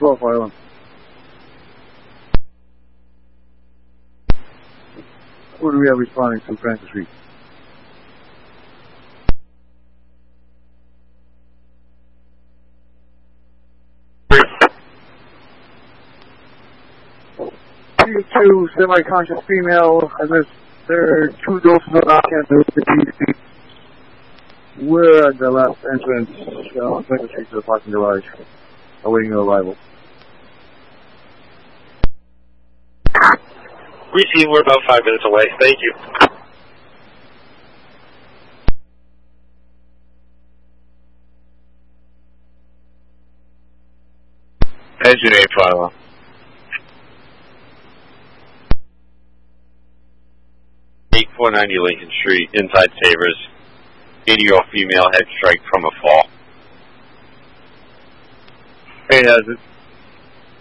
12 Island. Who do we have responding to Francis Reed? Two semi-conscious female has there are 2 doses of Narcan. We're at the last entrance on 2nd Street to the parking garage, awaiting your arrival. Receive, we're about 5 minutes away. Thank you. Engine 8 Philo. Eight 490 Lincoln Street, inside Savers. 80-year-old female head strike from a fall. Hey, has it?